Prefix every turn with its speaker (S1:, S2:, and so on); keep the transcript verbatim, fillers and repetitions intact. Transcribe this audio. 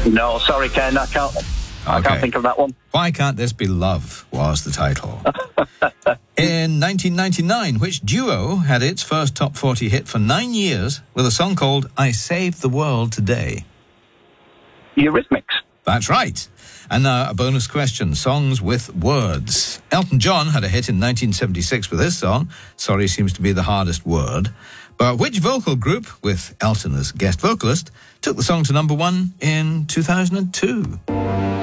S1: No, sorry, Ken, I can't. I
S2: Okay.
S1: can't think of that one.
S2: Why Can't This Be Love was the title. In nineteen ninety-nine, which duo had its first top forty hit for nine years with a song called I Saved the World Today?
S1: Eurythmics.
S2: That's right. And now a bonus question, songs with words. Elton John had a hit in nineteen seventy-six with this song, Sorry Seems to Be the Hardest Word. But which vocal group, with Elton as guest vocalist, took the song to number one in two thousand two?